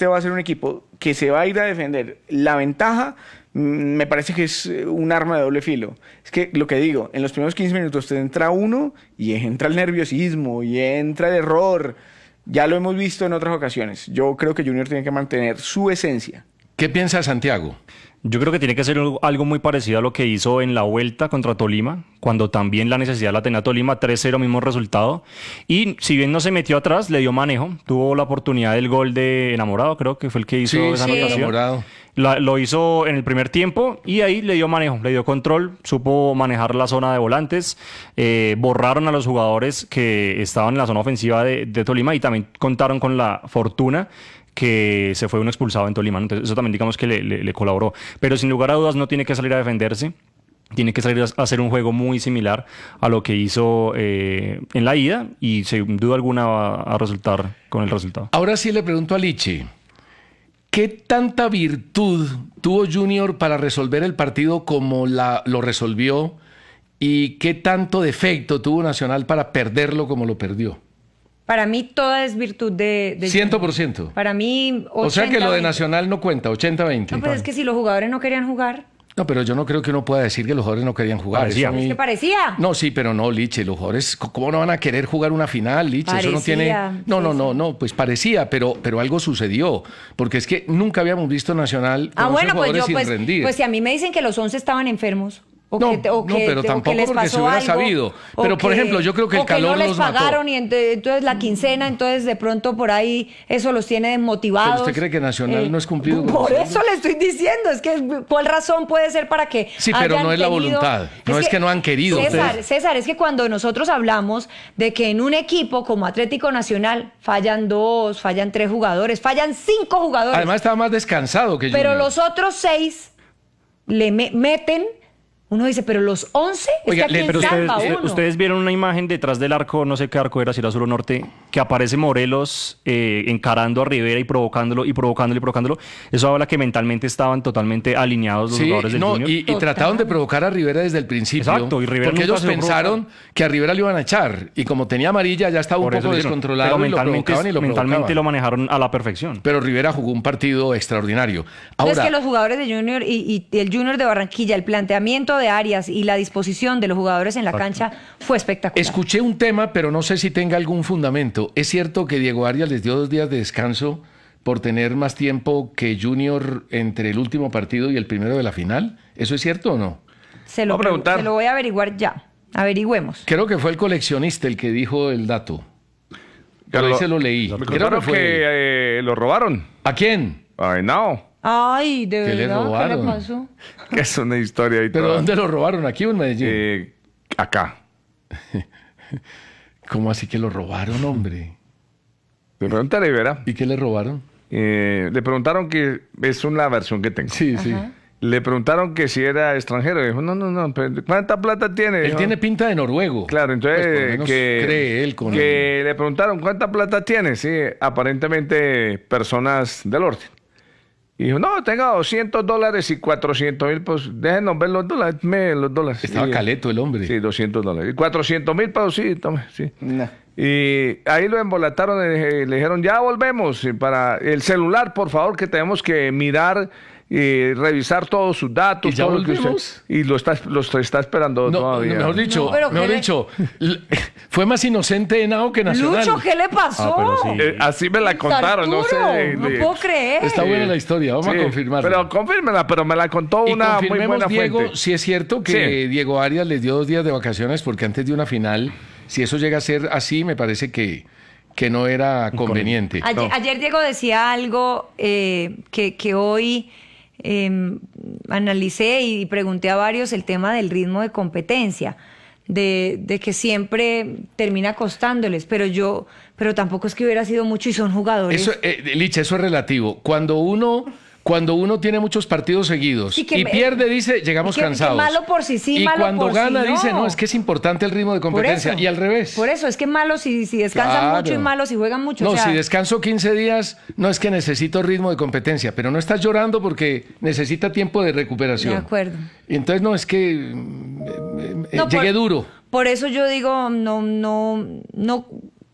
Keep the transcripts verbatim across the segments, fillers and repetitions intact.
este va a ser un equipo que se va a ir a defender la ventaja, me parece que es un arma de doble filo. Es que lo que digo, en los primeros quince minutos te entra uno y entra el nerviosismo y entra el error. Ya lo hemos visto en otras ocasiones. Yo creo que Junior tiene que mantener su esencia. ¿Qué piensa Santiago? Yo creo que tiene que ser algo muy parecido a lo que hizo en la vuelta contra Tolima, cuando también la necesidad la tenía Tolima, tres cero mismo resultado. Y si bien no se metió atrás, le dio manejo, tuvo la oportunidad del gol de Enamorado, creo que fue el que hizo sí, esa sí. anotación. Enamorado. La, lo hizo en el primer tiempo y ahí le dio manejo, le dio control, supo manejar la zona de volantes, eh, borraron a los jugadores que estaban en la zona ofensiva de, de Tolima y también contaron con la fortuna que se fue un expulsado en Tolima. Entonces eso también digamos que le, le, le colaboró. Pero sin lugar a dudas no tiene que salir a defenderse. Tiene que salir a hacer un juego muy similar a lo que hizo eh, en la ida y sin duda alguna va a resultar con el resultado. Ahora sí le pregunto a Lichi, ¿qué tanta virtud tuvo Junior para resolver el partido como la, lo resolvió? ¿Y qué tanto defecto tuvo Nacional para perderlo como lo perdió? Para mí toda es virtud de... de cien por ciento. Para mí ochenta, o sea que lo de veinte. Nacional no cuenta, ochenta veinte. No, pues es que si los jugadores no querían jugar... No, pero yo no creo que uno pueda decir que los jugadores no querían jugar. Parecía. Eso a mí... Es que parecía. No, sí, pero no, Liche, los jugadores, ¿cómo no van a querer jugar una final, Liche? Parecía, Eso no tiene... No, sí, no, no, sí. no, pues parecía, pero, pero algo sucedió. Porque es que nunca habíamos visto Nacional con Ah, bueno, pues jugadores yo, sin pues, rendir. pues si a mí me dicen que los once estaban enfermos... O No, que, o no, que, pero o que tampoco les porque se pasó hubiera algo, sabido. o Pero, por que- ejemplo, yo creo que el o que calor no les los mató. pagaron y ent- entonces la quincena, entonces de pronto por ahí eso los tiene desmotivados. ¿Pero usted cree que Nacional no es cumplido con Por los eso le estoy diciendo, es que ¿cuál razón puede ser para que Sí, pero hayan no es la tenido- voluntad, no es que no han querido. César, Ustedes- César, es que cuando nosotros hablamos de que en un equipo como Atlético Nacional fallan dos, fallan tres jugadores, fallan cinco jugadores. Además estaba más descansado que Pero Junior. los otros seis le me- meten, uno dice, pero los once, Oiga, es que le- ¿a quién Pero ustedes, salva usted- uno? ustedes vieron una imagen detrás del arco, no sé qué arco era, si era sur o norte, que aparece Morelos eh, encarando a Rivera y provocándolo y provocándolo y provocándolo. Eso habla que mentalmente estaban totalmente alineados los Sí, jugadores del no, Junior. y, y trataron de provocar a Rivera desde el principio. Exacto, y Rivera porque nunca ellos se lo pensaron provocaron. que a Rivera le iban a echar. Y como tenía amarilla, ya estaba Por un eso poco le dijeron. descontrolado Pero y lo mentalmente, provocaban y lo mentalmente provocaban. lo manejaron a la perfección. Pero Rivera jugó un partido extraordinario. Pero Ahora, es que los jugadores de Junior y, y el Junior de Barranquilla, el planteamiento de Arias y la disposición de los jugadores en la cancha fue espectacular. escuché un tema, pero no sé si tenga algún fundamento. ¿Es cierto que Diego Arias les dio dos días de descanso por tener más tiempo que Junior entre el último partido y el primero de la final? ¿Eso es cierto o no? Se lo, Voy a preguntar. se lo voy a averiguar ya. Averigüemos. Creo que fue el coleccionista el que dijo el dato. Por ahí lo- se lo leí. Me Creo contaron que que, fue- eh, lo robaron. ¿A quién? Ay, no. Ay, de ¿Qué le verdad, ¿qué robaron? le pasó? Que es una historia ahí ¿Pero toda. dónde lo robaron? ¿Aquí o en Medellín? Eh, acá. ¿Cómo así que lo robaron, hombre? Le pregunté a Rivera. ¿Y qué le robaron? Eh, le preguntaron que es una versión que tengo. Sí, sí. Le preguntaron que si era extranjero. Dijo, no, no, no. pero ¿cuánta plata tiene? Él Dijo, tiene pinta de noruego. Claro, entonces Pues por lo menos que, cree él con que le preguntaron ¿cuánta plata tiene? Sí, aparentemente personas del orden. Y dijo, no, tengo doscientos dólares y cuatrocientos mil, pues déjenos ver los dólares, me los dólares. Estaba Y- caleto el hombre. Sí, doscientos dólares. Y cuatrocientos mil pesos, sí, tome, sí. No. Y ahí lo embolataron y le le dijeron, ya volvemos. Y para el celular, por favor, que tenemos que mirar y revisar todos sus datos. ¿Y ya todo lo que volvemos? usted- y lo está, lo está esperando No, todavía. mejor dicho, No, pero mejor ¿qué le- dicho, l- fue más inocente Henao que Nacional. Lucho, ¿qué le pasó? Ah, pero sí. Eh, así me la contaron, no sé. Arturo, no de- puedo creer. Está buena la historia, vamos Sí, a confirmarla. Pero confírmela, pero me la contó Y una muy confirmemos, buena Diego, fuente. si es cierto que Sí. Diego Arias les dio dos días de vacaciones porque antes de una final, si eso llega a ser así, me parece que, que no era conveniente. Ayer, ayer Diego decía algo eh, que, que hoy eh, analicé y pregunté a varios el tema del ritmo de competencia, de, de que siempre termina costándoles, pero yo, pero tampoco es que hubiera sido mucho y son jugadores. Eso, eh, Licha, eso es relativo. Cuando uno, cuando uno tiene muchos partidos seguidos Sí, que y me- pierde, dice, llegamos que- que cansados. malo por sí sí, y malo cuando por sí gana, no. dice, no, es que es importante el ritmo de Por competencia. eso. Y al revés. Por eso, es que malo si, si descansan Claro. mucho y malo si juegan mucho. No, o sea, si descanso quince días, no es que necesito ritmo de competencia, pero no estás llorando porque necesita tiempo de recuperación. De acuerdo. Y entonces no, es que mm, eh, eh, No, llegué por- duro. Por eso yo digo, no, no, no,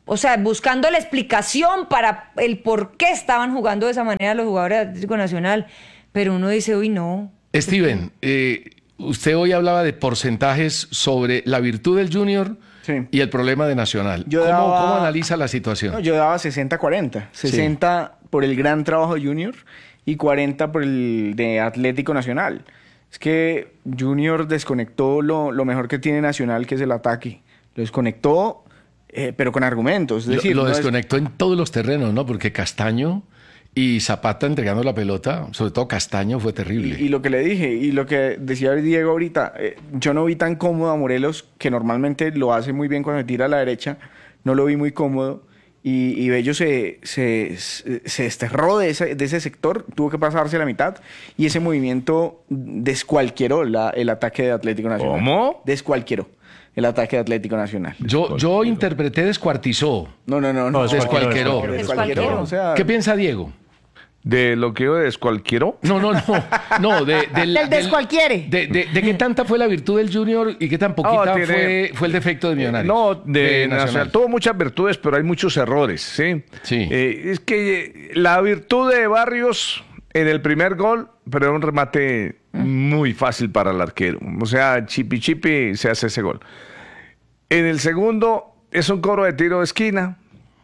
o sea, buscando la explicación para el por qué estaban jugando de esa manera los jugadores de Atlético Nacional. Pero uno dice, uy, no. Steven, eh, usted hoy hablaba de porcentajes sobre la virtud del Junior Sí. y el problema de Nacional. Yo ¿Cómo, daba- cómo analiza la situación? No, yo daba sesenta cuarenta. sesenta por el gran trabajo de Junior y cuarenta por el de Atlético Nacional. Es que Junior desconectó lo, lo mejor que tiene Nacional, que es el ataque. Lo desconectó, eh, pero con argumentos. Es Lo- decir, lo no es- desconectó en todos los terrenos, ¿no? Porque Castaño y Zapata entregando la pelota, sobre todo Castaño, fue terrible. Y, y lo que le dije, y lo que decía Diego ahorita, eh, yo no vi tan cómodo a Morelos, que normalmente lo hace muy bien cuando tira a la derecha, no lo vi muy cómodo, y, y Bello se, se, se se desterró de ese, de ese sector, tuvo que pasarse a la mitad, y ese movimiento descualquieró la, el ataque de Atlético Nacional. ¿Cómo? Descualquieró el ataque de Atlético Nacional. Yo, yo interpreté descuartizó. No, no, no. No, no descualquieró, descualquieró, descualquieró. o sea, ¿Qué piensa Diego? De lo que yo descualquiero. No, no, no. No, de, del, Del descualquiere. De, de, de qué tanta fue la virtud del Junior y qué tan poquita No, tiene- fue, fue el defecto de Millonarios. No, de, Nacional. Nacional. Tuvo muchas virtudes, pero hay muchos errores, ¿sí? Sí. Eh, es que eh, la virtud de Barrios en el primer gol, pero era un remate muy fácil para el arquero. O sea, chipi chipi se hace ese gol. En el segundo es un cobro de tiro de esquina.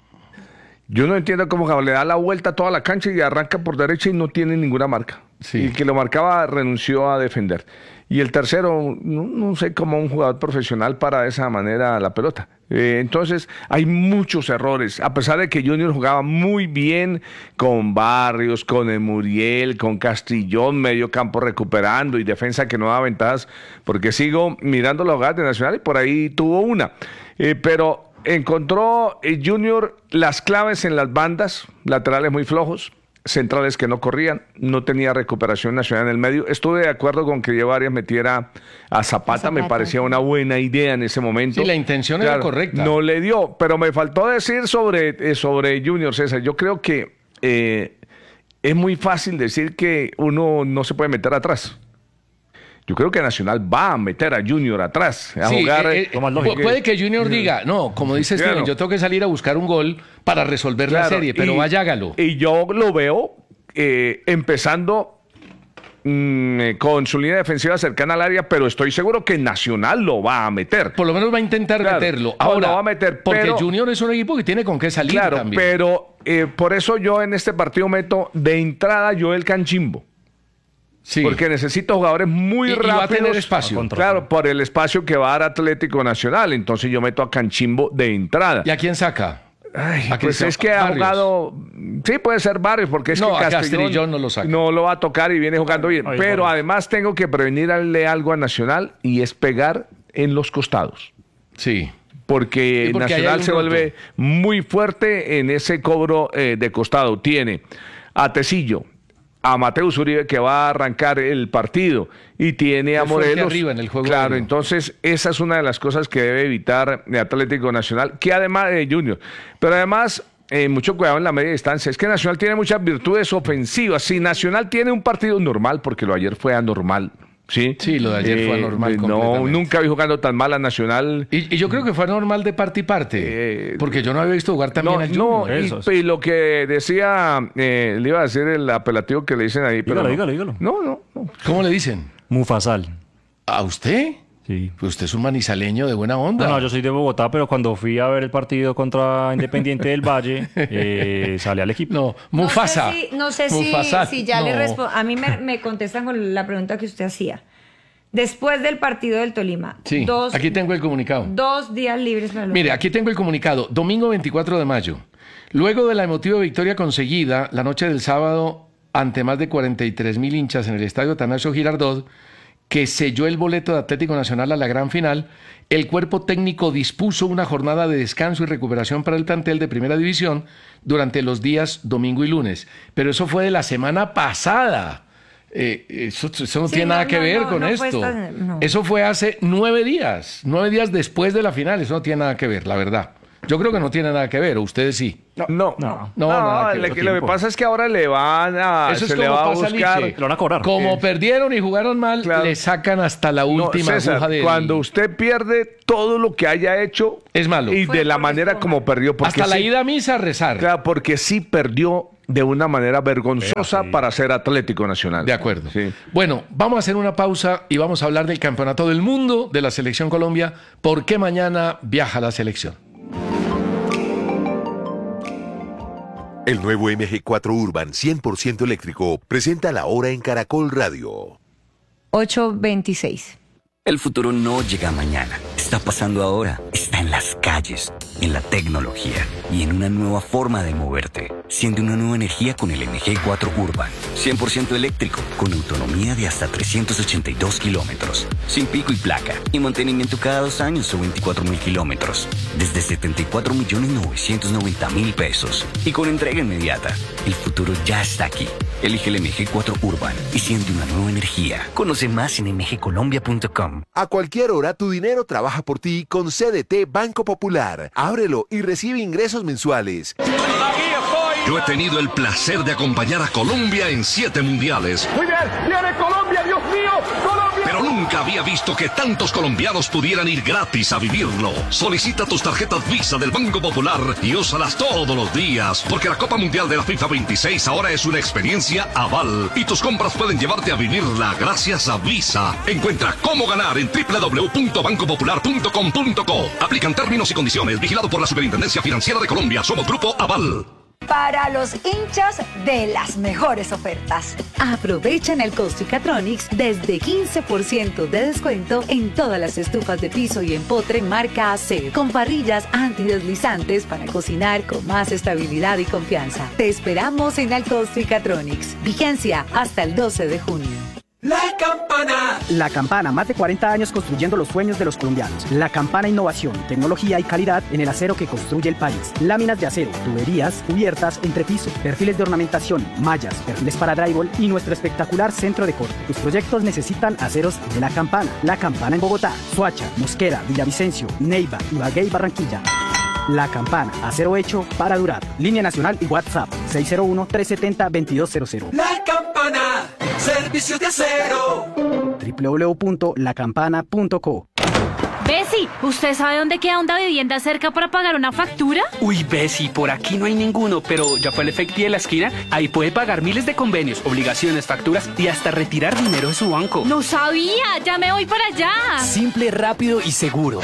Yo no entiendo cómo le da la vuelta a toda la cancha y arranca por derecha y no tiene ninguna marca. Sí. Y el que lo marcaba renunció a defender. Y el tercero, no, no sé cómo un jugador profesional para de esa manera la pelota. Eh, entonces, hay muchos errores. A pesar de que Junior jugaba muy bien con Barrios, con Emuriel, con Castrillón, medio campo recuperando y defensa que no da ventajas, porque sigo mirando las jugadas de Nacional y por ahí tuvo una. Eh, pero encontró eh, Junior las claves en las bandas, laterales muy flojos, centrales que no corrían, no tenía recuperación Nacional en el medio. Estuve de acuerdo con que Diego Arias metiera a Zapata, Zapata. me parecía una buena idea en ese momento. Sí, la intención era correcta. No le dio, pero me faltó decir sobre, eh, sobre Junior, César. Yo creo que eh, es muy fácil decir que uno no se puede meter atrás. Yo creo que Nacional va a meter a Junior atrás, a Sí, jugar. eh, eh, lo más pu- lógico. puede que Junior diga, no, como dice Claro. Steven, yo tengo que salir a buscar un gol para resolver la Claro, serie, pero y- vaya, hágalo. Y yo lo veo eh, empezando mm, eh, con su línea defensiva cercana al área, pero estoy seguro que Nacional lo va a meter. Por lo menos va a intentar Claro, meterlo. no, Ahora, lo va a meter, porque pero- Junior es un equipo que tiene con qué salir Claro, también. pero eh, por eso yo en este partido meto de entrada Joel Canchimbo. Sí. Porque necesito jugadores muy Y- y rápidos. va a tener espacio. A contra- Claro, por el espacio que va a dar Atlético Nacional. Entonces yo meto a Canchimbo de entrada. ¿Y a quién saca? Ay, ¿A pues Cristian es que ha Barrios? jugado. Sí, puede ser Barrios, porque es No, que a Castrillón no lo saca. no lo va a tocar y viene jugando bien. Ay, Pero Barrios. además tengo que prevenirle algo a Nacional y es pegar en los costados. Sí. Porque, Sí, porque ahí hay Nacional un se roto. vuelve muy fuerte en ese cobro eh, de costado. Tiene a Tecillo, a Mateus Uribe que va a arrancar el partido y tiene a Es fuerte Morelos. arriba en el juego Claro, aéreo. entonces esa es una de las cosas que debe evitar de Atlético Nacional, que además de Junior. Pero además, eh, mucho cuidado en la media distancia. Es que Nacional tiene muchas virtudes ofensivas. Si Nacional tiene un partido normal, porque lo de ayer fue anormal. Sí, Sí, lo de ayer fue anormal No, completamente. nunca vi jugando tan mal a Nacional. Y, y yo creo que fue normal de parte y parte. Eh, porque yo no había visto jugar también No, al no, Junior. y, Eso es. y lo que decía, eh, le iba a decir el apelativo que le dicen ahí, pero Dígalo, no. dígalo, dígalo. No, no, no. ¿Cómo le dicen? Mufasal. ¿A usted? Sí. Pues usted es un manizaleño de buena onda. No, no, yo soy de Bogotá, pero cuando fui a ver el partido contra Independiente del Valle, eh, salí al equipo. No, Mufasa. No sé si, no sé si- Mufasa, si ya le no. respondo. A mí me, me contestan con la pregunta que usted hacía. Después del partido del Tolima, Sí, dos, aquí tengo el comunicado. dos días libres para los Mire, aquí tengo el comunicado. Domingo veinticuatro de mayo. Luego de la emotiva victoria conseguida la noche del sábado ante más de cuarenta y tres mil hinchas en el estadio Atanasio Girardot, que selló el boleto de Atlético Nacional a la gran final, el cuerpo técnico dispuso una jornada de descanso y recuperación para el plantel de Primera División durante los días domingo y lunes. Pero eso fue de la semana pasada. Eh, eso, eso no Sí, tiene no, nada que no, ver no, con no fue esto. esta- no. Eso fue hace nueve días, nueve días después de la final. Eso no tiene nada que ver, la verdad. Yo creo que no tiene nada que ver, o ustedes sí. No, no, No. No, nada que le- ver. lo que, lo que pasa es que ahora le van a, Eso es se le como va a pasa, buscar. Liche. Lo van a cobrar. Como Eh, perdieron y jugaron mal, claro. le sacan hasta la No, última César, aguja del... cuando usted pierde todo lo que haya hecho Es malo. y Fue de la porque manera estuvo como mal. perdió, porque Hasta la sí- ida a misa a rezar. claro, porque sí perdió de una manera vergonzosa Vea, sí. para ser Atlético Nacional. De acuerdo. Sí. Bueno, vamos a hacer una pausa y vamos a hablar del Campeonato del Mundo de la Selección Colombia, porque mañana viaja la selección. El nuevo M G cuatro Urban cien por ciento eléctrico presenta la hora en Caracol Radio. ocho veintiséis. El futuro no llega mañana, está pasando ahora, está en las calles, en la tecnología y en una nueva forma de moverte. Siente una nueva energía con el M G cuatro Urban, cien por ciento eléctrico, con autonomía de hasta trescientos ochenta y dos kilómetros, sin pico y placa, y mantenimiento cada dos años o veinticuatro mil kilómetros, desde setenta y cuatro millones novecientos noventa mil pesos, y con entrega inmediata. El futuro ya está aquí. Elige el M G cuatro Urban y siente una nueva energía. Conoce más en m g colombia punto com. A cualquier hora tu dinero trabaja por ti con C D T Banco Popular. Ábrelo y recibe ingresos mensuales. Yo he tenido el placer de acompañar a Colombia en siete mundiales. Muy bien, viene Colombia, Dios mío, Colombia. Pero nunca había visto que tantos colombianos pudieran ir gratis a vivirlo. Solicita tus tarjetas Visa del Banco Popular y úsalas todos los días, porque la Copa Mundial de la FIFA veintiséis ahora es una experiencia aval y tus compras pueden llevarte a vivirla gracias a Visa. Encuentra cómo ganar en w w w punto banco popular punto com punto co. Aplican términos y condiciones. Vigilado por la Superintendencia Financiera de Colombia. Somos Grupo Aval. Para los hinchas de las mejores ofertas. Aprovecha en el Costricatronics desde quince por ciento de descuento en todas las estufas de piso y empotre marca A C, con parrillas antideslizantes para cocinar con más estabilidad y confianza. Te esperamos en el Costricatronics. Vigencia hasta el doce de junio. La Campana. La Campana, más de cuarenta años construyendo los sueños de los colombianos. La Campana, innovación, tecnología y calidad en el acero que construye el país. Láminas de acero, tuberías, cubiertas, entrepiso, perfiles de ornamentación, mallas, perfiles para drywall y nuestro espectacular centro de corte. Tus proyectos necesitan aceros de La Campana. La Campana en Bogotá, Soacha, Mosquera, Villavicencio, Neiva, Ibagué y Barranquilla. La Campana, acero hecho para durar. Línea nacional y WhatsApp seis cero uno, tres siete cero, dos dos cero cero. La Campana, servicios de acero. w w w punto la campana punto co. Bessie, ¿usted sabe dónde queda una vivienda cerca para pagar una factura? Uy, Bessie, por aquí no hay ninguno, pero ya fue el Efecti de la esquina. Ahí puede pagar miles de convenios, obligaciones, facturas y hasta retirar dinero de su banco. No sabía, ya me voy para allá. Simple, rápido y seguro.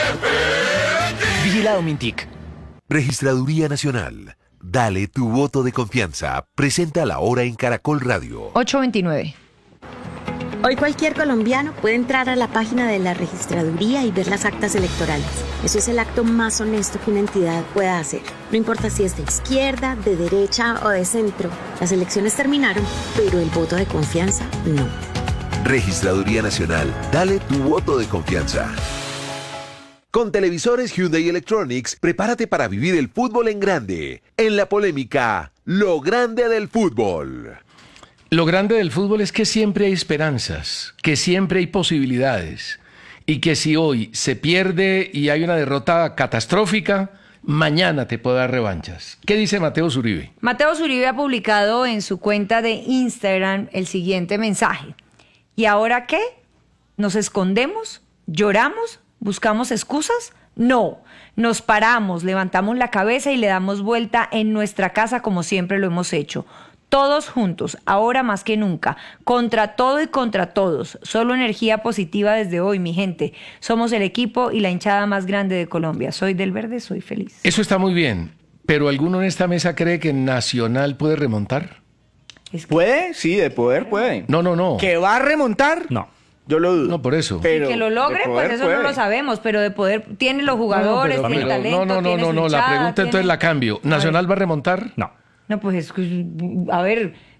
Vigilado Mintic. Registraduría Nacional. Dale tu voto de confianza. Presenta la hora en Caracol Radio. ocho veintinueve. Hoy cualquier colombiano puede entrar a la página de la registraduría y ver las actas electorales. Eso es el acto más honesto que una entidad pueda hacer. No importa si es de izquierda, de derecha o de centro. Las elecciones terminaron, pero el voto de confianza no. Registraduría Nacional. Dale tu voto de confianza. Con televisores Hyundai Electronics, prepárate para vivir el fútbol en grande. En la polémica, lo grande del fútbol. Lo grande del fútbol es que siempre hay esperanzas, que siempre hay posibilidades y que si hoy se pierde y hay una derrota catastrófica, mañana te puede dar revanchas. ¿Qué dice Mateo Zuribe? Mateo Zuribe ha publicado en su cuenta de Instagram el siguiente mensaje. ¿Y ahora qué? ¿Nos escondemos? ¿Lloramos? ¿Buscamos excusas? No, nos paramos, levantamos la cabeza y le damos vuelta en nuestra casa como siempre lo hemos hecho. Todos juntos, ahora más que nunca, contra todo y contra todos. Solo energía positiva desde hoy, mi gente. Somos el equipo y la hinchada más grande de Colombia. Soy del verde, soy feliz. Eso está muy bien, pero ¿alguno en esta mesa cree que Nacional puede remontar? Es que... ¿Puede? Sí, de poder puede. No, no, no. ¿Que va a remontar? No. Yo lo dudo. No, por eso. Pero que lo logre, de poder pues eso puede. no lo sabemos, pero de poder tiene los jugadores, no, pero, tiene pero, el talento, no, no, no, tiene no, su no, la hinchada, pregunta tiene... entonces la cambio. ¿Nacional va a remontar? No. No, pues es que, a ver,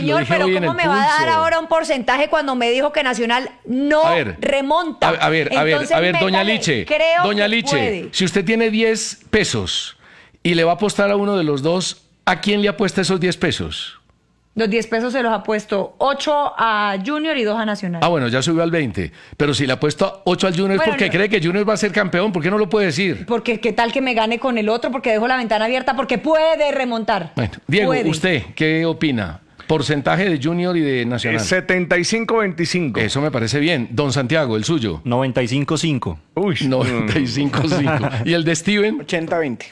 señor, dije pero hoy en ¿cómo el me va a dar Pulso. ahora un porcentaje cuando me dijo que Nacional no A ver, remonta? A, a ver, a ver, Entonces, a ver, doña métale, Liche, creo doña que Liche, puede. si usted tiene diez pesos y le va a apostar a uno de los dos, ¿a quién le apuesta esos diez pesos? Los diez pesos se los ha puesto ocho a Junior y dos a Nacional. Ah, bueno, ya subió al veinte. Pero si le ha puesto ocho al Junior es Bueno, porque no. cree que Junior va a ser campeón. ¿Por qué no lo puede decir? Porque qué tal que me gane con el otro, porque dejo la ventana abierta, porque puede remontar. Bueno, Diego, Puede. ¿usted qué opina? Porcentaje de Junior y de Nacional. setenta y cinco veinticinco. Eso me parece bien. Don Santiago, el suyo. noventa y cinco cinco. Uy. noventa y cinco cinco. ¿Y el de Steven? ochenta veinte.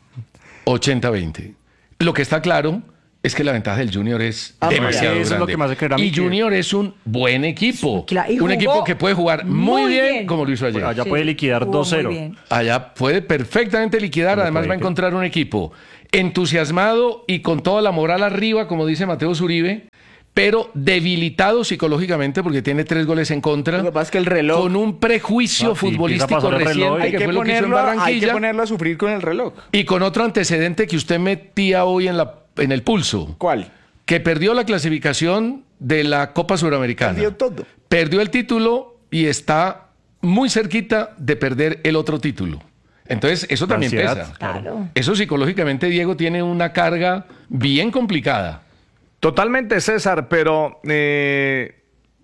ochenta veinte. Lo que está claro es que la ventaja del Junior es Ah, demasiado eso es grande. lo que me hace creer a mí Y que- Junior es un buen equipo. Claro, y un jugó equipo que puede jugar muy, muy bien, bien. como lo hizo ayer. Allá Sí, puede liquidar jugó dos muy cero. bien. Allá puede perfectamente liquidar. Además va a encontrar un equipo entusiasmado y con toda la moral arriba, como dice Mateo Zuribe, pero debilitado psicológicamente porque tiene tres goles en contra. Lo que pasa es que el reloj... Con un prejuicio Ah, sí, empieza a futbolístico pasar el reloj. reciente, hay que que, fue lo que hizo en ponerlo, hay que Barranquilla. ponerlo a sufrir con el reloj. Y con otro antecedente que usted metía hoy en, la, en el pulso. ¿Cuál? Que perdió la clasificación de la Copa Suramericana. Perdió todo. Perdió el título y está muy cerquita de perder el otro título. Entonces, eso también Ansiedad, pesa. Claro. Eso psicológicamente, Diego, tiene una carga bien complicada. Totalmente, César, pero eh,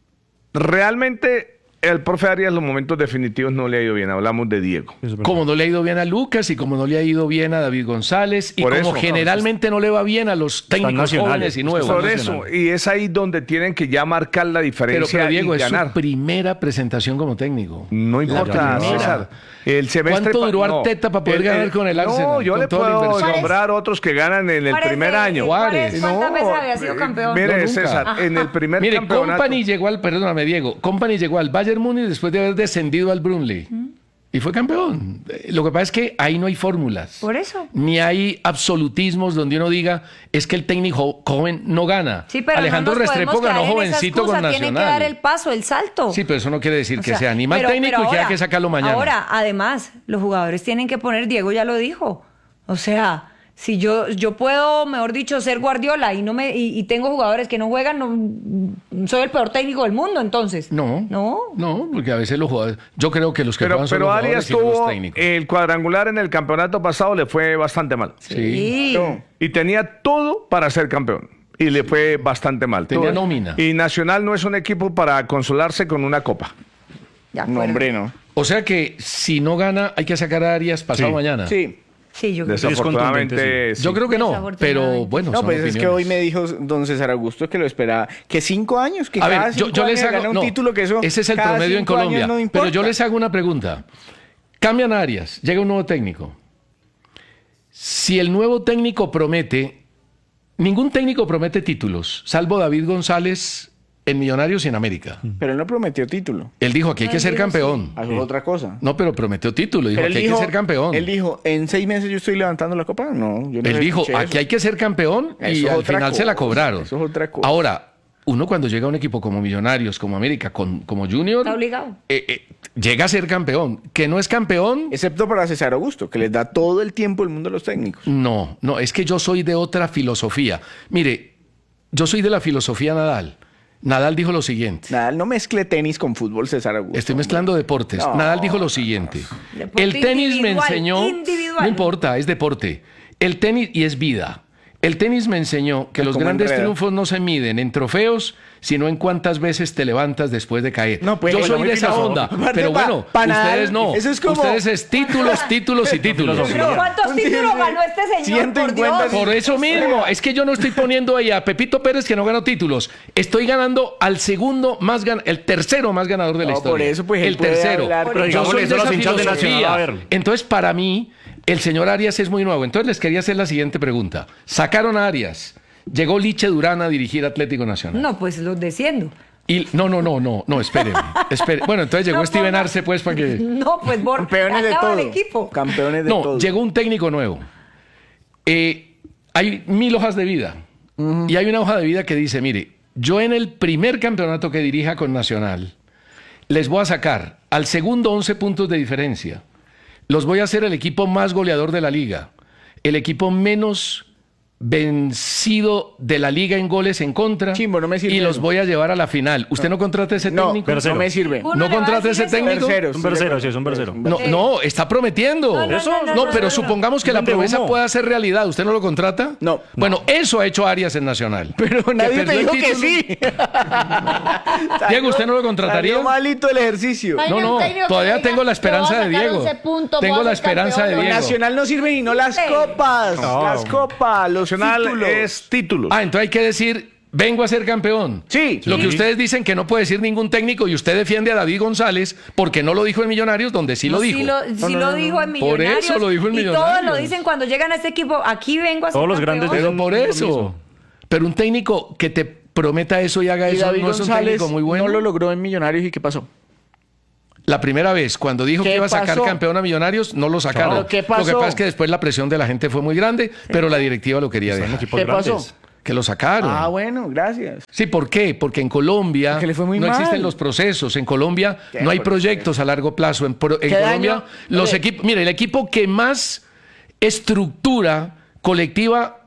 realmente el profe Arias los momentos definitivos no le ha ido bien. Hablamos de Diego. Como no le ha ido bien a Lucas y como no le ha ido bien a David González y Por como eso, generalmente no le va bien a los técnicos nacionales, jóvenes y nuevos. Por eso, y es ahí donde tienen que ya marcar la Pero, diferencia pero Diego, y es ganar. su primera presentación como técnico. No importa, primera. César. El semestre ¿Cuánto pa- duró no. Arteta para poder El- ganar el- con el Arsenal? No, yo con le toda la puedo inversión? nombrar otros que ganan en el Parece- primer año. Juárez. ¿Cuántas No, veces había sido campeón? Mire, No, nunca. César, en el primer Mire, campeonato... Company llegó al, perdóname, Diego, Company llegó al Bayern Múnich después de haber descendido al Brunley. Y fue campeón. Eh, Lo que pasa es que ahí no hay fórmulas. Por eso. Ni hay absolutismos donde uno diga, es que el técnico joven no gana. Sí, pero Alejandro no nos Restrepo podemos ganó caer en esa jovencito excusa, con Nacional. Tiene que dar el paso, el salto. Sí, pero eso no quiere decir O que sea, sea ni mal pero- técnico pero y que haya ahora- que sacarlo mañana. Ahora, además, los jugadores tienen que poner, Diego ya lo dijo. O sea, si yo, yo puedo, mejor dicho, ser Guardiola y no me y, y tengo jugadores que no juegan, no, soy el peor técnico del mundo, entonces. No, No. no, porque a veces los jugadores, yo creo que los que Pero, juegan son pero los Arias jugadores y no los tuvo técnicos. el cuadrangular en el campeonato pasado, le fue bastante mal. Sí. No. Y tenía todo para ser campeón. Y le fue bastante mal. Tenía Todo. nómina. Y Nacional no es un equipo para consolarse con una copa. De No, acuerdo. hombre, no. O sea que si no gana, hay que sacar a Arias pasado Sí. mañana. Sí. Sí, yo creo que Desafortunadamente, sí. Yo creo que no, pero Desafortunadamente. bueno, No, son pues es que opiniones. hoy me dijo don César Augusto que lo esperaba. Que cinco años, que A cada ver, yo, cinco yo les años hago gana un no, título, que eso ese es el cada promedio en cinco años Colombia. no Pero importa. yo les hago una pregunta. Cambian a Arias, llega un nuevo técnico. Si el nuevo técnico promete, ningún técnico promete títulos, salvo David González en Millonarios y en América. Pero él no prometió título. Él dijo aquí hay No, que él ser dijo campeón. Eso es otra cosa. No, pero prometió título, dijo Pero aquí hay que ser campeón. Él dijo, en seis meses yo estoy levantando la copa. No, yo no Él dijo, escuché aquí eso. hay que ser campeón y Eso es al otra final se la cosa, cobraron. eso es otra cosa. Ahora, uno cuando llega a un equipo como Millonarios, como América, con, como Junior, Está obligado. eh, eh, llega a ser campeón. Que no es campeón, Excepto para César Augusto, que les da todo el tiempo el mundo a los técnicos. no, no, es que yo soy de otra filosofía. Mire, yo soy de la filosofía Nadal. Nadal dijo lo siguiente. Nadal no mezcle tenis con fútbol, César Augusto. Estoy mezclando deportes. No. Nadal dijo lo siguiente. Deporte El tenis me individual, enseñó. individual. No importa, es deporte. El tenis y es vida. El tenis me enseñó que Es los como grandes enreda. triunfos no se miden en trofeos, sino en cuántas veces te levantas después de caer. No, pues, Yo bueno, soy muy de esa filósofo. onda. Aparte, Pero pa- bueno, pa Nadal, ustedes no. eso es como- Ustedes es títulos, títulos y títulos. Pero ¿cuántos títulos ganó este señor, ciento por cincuenta Dios? Por eso mismo, es que yo no estoy poniendo ahí a Pepito Pérez que no ganó títulos. Estoy ganando al segundo más gan el tercero más ganador de la No, historia. por eso, pues, él el puede tercero. hablar, pero Yo digámosle soy de eso a los esa hinchas de filosofía. Nacional, a ver. Entonces, para mí, el señor Arias es muy nuevo. Entonces, les quería hacer la siguiente pregunta. Sacaron a Arias. Llegó Liche Durán a dirigir Atlético Nacional. No, pues los desciendo. Y, no, no, no, no, no, espéreme. espere. Bueno, entonces llegó No, Steven no, no. Arce, pues, para que... No, pues Bor Campeones de acaba todo. el equipo. Campeones de No, todo. llegó un técnico nuevo. Eh, hay mil hojas de vida. Y hay una hoja de vida que dice, mire, yo en el primer campeonato que dirija con Nacional, les voy a sacar al segundo once puntos de diferencia. Los voy a hacer el equipo más goleador de la liga. El equipo menos vencido de la liga en goles en contra. Chimbo, no me sirve y los eso. voy a llevar a la final. ¿Usted no, no contrata ese no, técnico? No, me sirve. ¿No contrata ese técnico? Un versero, sí, es un versero. No, no, está prometiendo. No, no, eso, no, no, no, no, pero no, supongamos que no, la no, promesa no. pueda ser realidad. ¿Usted no lo contrata? No. Bueno, eso ha hecho Arias en Nacional. Pero nadie me perdió el dijo que título. sí. Diego, ¿usted no lo contrataría? Salió malito el ejercicio. No, no, todavía tengo la esperanza de Diego. Tengo la esperanza de Diego. Nacional no sirve y no las copas. No. Las copas, los Nacional títulos. es títulos. Ah, entonces hay que decir, vengo a ser campeón. Sí. Lo sí. que ustedes dicen que no puede decir ningún técnico y usted defiende a David González porque no lo dijo en Millonarios, donde sí lo No, dijo. Sí lo, sí No, no, lo no, dijo no. en Millonarios. Por eso lo dijo en y Millonarios. todos lo dicen cuando llegan a este equipo. Aquí vengo a ser Todos los campeón. grandes Pero por eso. Pero un técnico que te prometa eso y haga Y eso David no es un González técnico muy bueno. no lo logró en Millonarios. ¿Y qué pasó? La primera vez, cuando dijo ¿Qué que iba a sacar pasó? campeón a Millonarios, no lo sacaron. Claro, ¿qué pasó? Lo que pasa es que después la presión de la gente fue muy grande, pero la directiva lo quería Son dejar. equipos ¿Qué grandes. pasó? Que lo sacaron. Ah, bueno, gracias. Sí, ¿por qué? Porque en Colombia Porque le fue muy no mal. existen los procesos. En Colombia Qué no hay por- proyectos a largo plazo. En, pro- en ¿Qué Colombia, daño? los Oye. equipos. Mire, el equipo que más estructura colectiva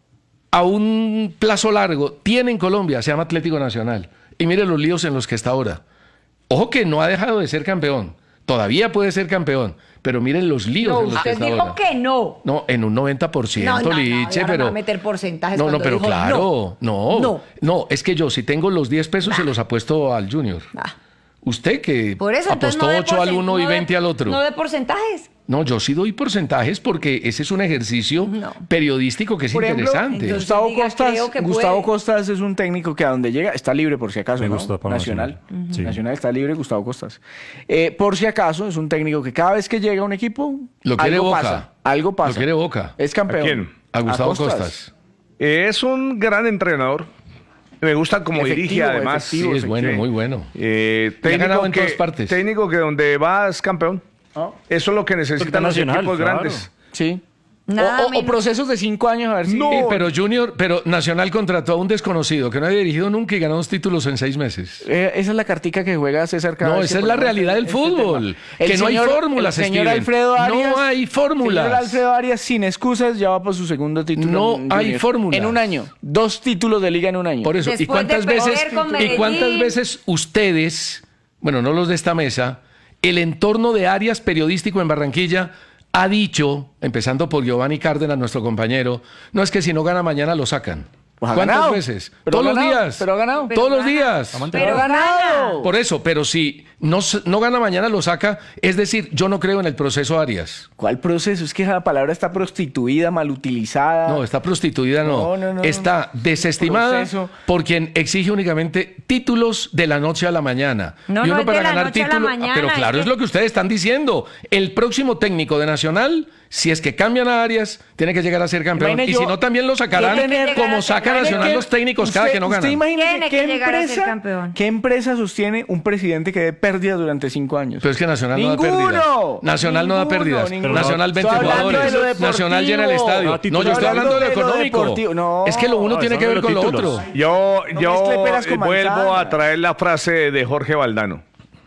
a un plazo largo tiene en Colombia se llama Atlético Nacional. Y mire los líos en los que está ahora. Ojo que no ha dejado de ser campeón. Todavía puede ser campeón. Pero miren los líos No, en los que usted está dijo ahora. que no. No, en un noventa por No, ciento, no, no, Liche, ahora me pero... va a meter porcentajes No, no, cuando pero dijo claro, no. No. No, es que yo si tengo los diez pesos se los apuesto al Junior. Ah. Usted que Por eso, entonces apostó no de ocho al porcent- uno y no de- veinte al otro. No de porcentajes. No, yo sí doy porcentajes porque ese es un ejercicio No. periodístico que es Por ejemplo, interesante. entonces- Gustavo diga, Costas, creo que Gustavo puede. Costas es un técnico que a donde llega está libre por si acaso, Me ¿no? gusta para Nacional. Nacional. Sí. Nacional está libre, Gustavo Costas. Eh, por si acaso es un técnico que cada vez que llega a un equipo Lo quiere algo Boca. pasa. Algo pasa. Lo quiere Boca. Es campeón. ¿A quién? A Gustavo Costas. Costas. Es un gran entrenador. Me gusta como Efectivo, dirige, además. efectivo, Sí, es bueno, Sí. muy bueno. Eh, Y ha ganado técnico, en que, todas partes. técnico que donde va es campeón. Ah. Eso es lo que necesitan los Nacional, equipos claro. grandes. Sí. Nada o, o- o menos. procesos de cinco años a ver si... No. Sí, pero Junior, pero Nacional contrató a un desconocido que no había dirigido nunca y ganó dos títulos en seis meses. Eh, esa es la cartica que juega César cada No, vez esa que es la ponemos realidad del este fútbol. tema. Que El no hay señor- fórmulas, El señor Steven. Alfredo Arias. No hay fórmulas. Señor Alfredo Arias, sin excusas, ya va por su segundo título. No en hay Junior. fórmulas. En un año. Dos títulos de liga en un año. Por eso, ¿y Después cuántas de perder veces con y Medellín. cuántas veces ustedes, bueno, no los de esta mesa, el entorno de Arias periodístico en Barranquilla ha dicho, empezando por Giovanni Cárdenas, nuestro compañero, no es que si no gana mañana lo sacan. Pues ha ¿Cuántas ganado. veces? Pero Todos ha los ganado, días. pero ha ganado. Todos Pero los gana. días. Pero gana. Por eso, pero si no, s- no gana mañana lo saca, es decir, yo no creo en el proceso Arias. ¿Cuál proceso? Es que esa palabra está prostituida, mal utilizada. No, está prostituida, no. No, no, no, está desestimada Proceso. por quien exige únicamente títulos de la noche a la mañana. No, y no uno es para de la ganar noche a la títulos. mañana, pero es claro, es que- lo que ustedes están diciendo. El próximo técnico de Nacional, si es que cambian a Arias, tiene que llegar a ser campeón. Imagine Y yo- si no, también lo sacarán yo tener- como saca Imagine Nacional que los técnicos cada usted- que no usted ganan. imagínese Tiene que qué llegar a ser empresa- campeón. ¿Qué empresa sostiene un presidente que dé pérdida durante cinco años? Pero es que Nacional no da ¡Ninguno! pérdidas. Nacional no da Ninguno, pérdidas. ninguno. Nacional veinte Estoy hablando jugadores. de lo deportivo. Nacional llena el estadio. Ah, No, títulos. yo estoy hablando de lo de lo económico. deportivo. No, es que lo uno no, tiene son que de ver los con lo títulos. otro. Yo, No yo mezcle peras con vuelvo manzana. a traer la frase de Jorge Valdano.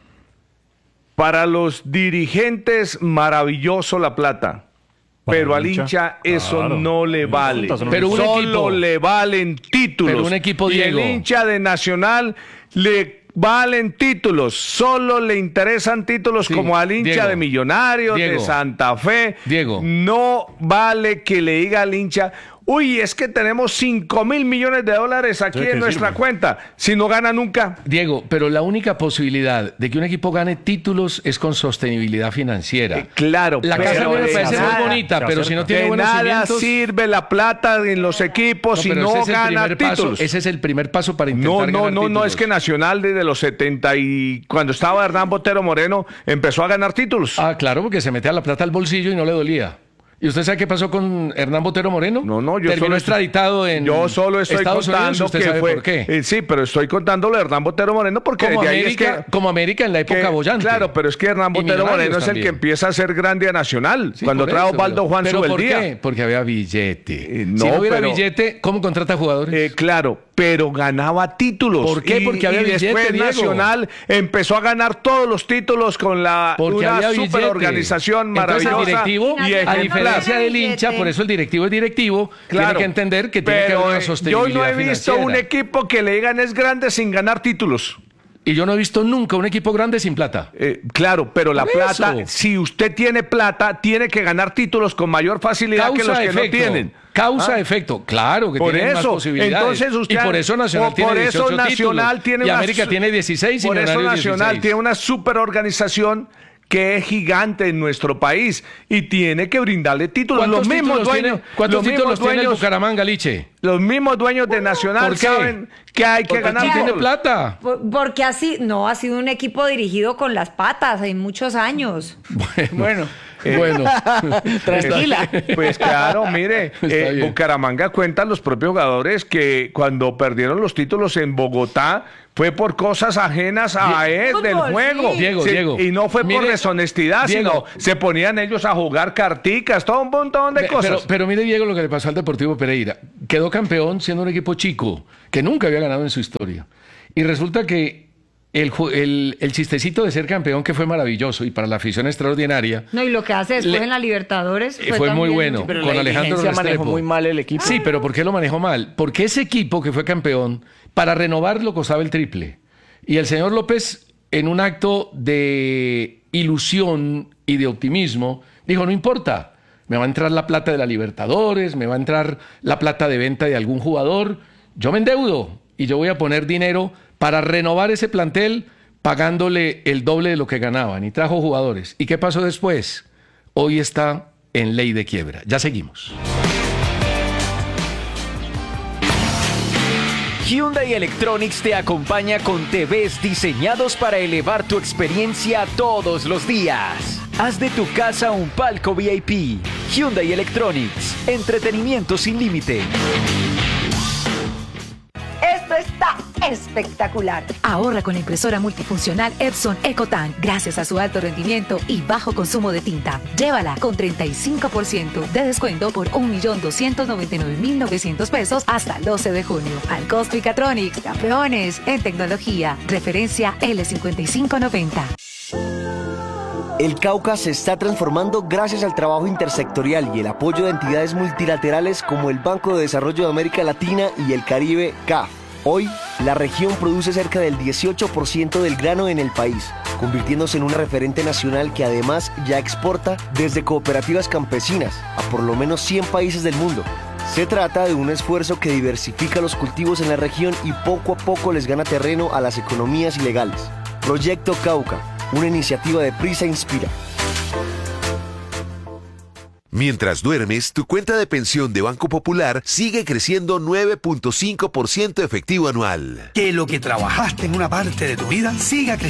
Para los dirigentes, maravilloso la plata. Para Pero el al hincha, hincha eso claro. no le No vale. importa, son Pero un Solo equipo- le valen títulos. Pero un equipo, y Diego. el hincha de Nacional le valen títulos. Solo le interesan títulos Sí, como al hincha Diego. de Millonarios, de Diego. Santa Fe. Diego. No vale que le diga al hincha, uy, es que tenemos cinco mil millones de dólares aquí Sí, en que nuestra sirve. cuenta. Si no gana nunca. Diego, pero la única posibilidad de que un equipo gane títulos es con sostenibilidad financiera. Eh, claro, La pero casa a mí me de parece nada, muy bonita, se pero si no acerca. tiene de buenos nada cimientos... sirve la plata en los equipos si pero no ese es el gana primer paso, títulos. ese es el primer paso para No, intentar no, ganar no, no, títulos. es que Nacional desde los setenta y cuando estaba Hernán Botero Moreno empezó a ganar títulos. Ah, claro, porque se metía la plata al bolsillo y no le dolía. ¿Y usted sabe qué pasó con Hernán Botero Moreno? No, no, yo Terminó solo extraditado en Yo solo estoy Estados Unidos, contando ¿usted que sabe fue. por qué? eh, sí, pero estoy contando lo de Hernán Botero Moreno porque Como de ahí América, es que. como América en la época que- bollante. Claro, pero es que Hernán Y Botero Millonarios Moreno es el también. que empieza a ser grande a Nacional. Sí, cuando por trajo eso, Osvaldo pero- Juan ¿pero por Subeldía. qué? Porque había billete. Eh, si no, no hubiera pero- billete, ¿cómo contrata jugadores? Eh, claro, pero ganaba títulos. ¿Por qué? Y, Porque había y billete, después Diego. Nacional empezó a ganar todos los títulos con la Porque una había billete. superorganización maravillosa. Entonces, el directivo, y a ejemplar. diferencia del hincha, por eso el directivo es directivo, Claro, tiene que entender que tiene que pero, haber una eh, sostenibilidad yo no he visto financiera. un equipo que le digan es grande sin ganar títulos. Y yo no he visto nunca un equipo grande sin plata. Eh, claro, pero la Por plata, eso. si usted tiene plata, tiene que ganar títulos con mayor facilidad que los que efecto, no tienen. Causa ¿Ah? efecto, claro que Por tiene más eso, posibilidades. entonces usted, y por eso Nacional por, tiene por eso dieciocho Nacional títulos, tiene y una América su- tiene dieciséis y por eso Millonarios Nacional dieciséis. tiene una superorganización que es gigante en nuestro país y tiene que brindarle títulos. ¿Cuántos Los mismos títulos dueños, tiene, ¿cuántos los títulos mismos tiene el dueños, Bucaramanga, Liche? los mismos dueños de Nacional ¿Por qué? saben que hay que Porque ganar aquí tiene títulos. plata. Por- Porque así, no, ha sido un equipo dirigido con las patas en muchos años. Bueno, Bueno, tranquila. Pues claro, mire, Está eh, bien. Bucaramanga cuentan los propios jugadores que cuando perdieron los títulos en Bogotá fue por cosas ajenas a él Fútbol, del juego. sí. Diego, Sí, Diego. Y no fue por Mire, deshonestidad, Diego. sino se ponían ellos a jugar carticas, todo un montón de Pe- cosas. Pero, pero mire, Diego, lo que le pasó al Deportivo Pereira. Quedó campeón siendo un equipo chico, que nunca había ganado en su historia. Y resulta que el, ju- el, el chistecito de ser campeón, que fue maravilloso y para la afición extraordinaria, No, y lo que hace después Le- en la Libertadores eh, fue muy también- bueno. pero con la Alejandro dirigencia manejó Restrepo. muy mal el equipo. Sí, pero ¿por qué lo manejó mal? Porque ese equipo que fue campeón, para renovarlo costaba el triple. Y el señor López, en un acto de ilusión y de optimismo, dijo, no importa, me va a entrar la plata de la Libertadores, me va a entrar la plata de venta de algún jugador, yo me endeudo y yo voy a poner dinero para renovar ese plantel pagándole el doble de lo que ganaban. Y trajo jugadores. ¿Y qué pasó después? Hoy está en ley de quiebra. Ya seguimos. Hyundai Electronics te acompaña con T Vs diseñados para elevar tu experiencia todos los días. Haz de tu casa un palco V I P. Hyundai Electronics. Entretenimiento sin límite. Esto está espectacular. Ahorra con la impresora multifuncional Epson EcoTank gracias a su alto rendimiento y bajo consumo de tinta. Llévala con treinta y cinco por ciento de descuento por un millón doscientos noventa y nueve mil novecientos pesos hasta el doce de junio. Alcos Picatronics, campeones en tecnología. Referencia L cincuenta y cinco noventa. El Cauca se está transformando gracias al trabajo intersectorial y el apoyo de entidades multilaterales como el Banco de Desarrollo de América Latina y el Caribe, C A F. Hoy, la región produce cerca del dieciocho por ciento del grano en el país, convirtiéndose en un referente nacional que además ya exporta desde cooperativas campesinas a por lo menos cien países del mundo. Se trata de un esfuerzo que diversifica los cultivos en la región y poco a poco les gana terreno a las economías ilegales. Proyecto Cauca, una iniciativa de Prisa Inspira. Mientras duermes, tu cuenta de pensión de Banco Popular sigue creciendo nueve punto cinco por ciento efectivo anual. Que lo que trabajaste en una parte de tu vida siga creciendo.